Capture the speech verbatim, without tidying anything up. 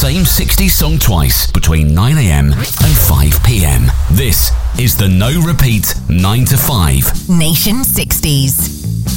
same sixties song twice between nine a.m. and five p.m. This is the No Repeat nine to five Nation sixties.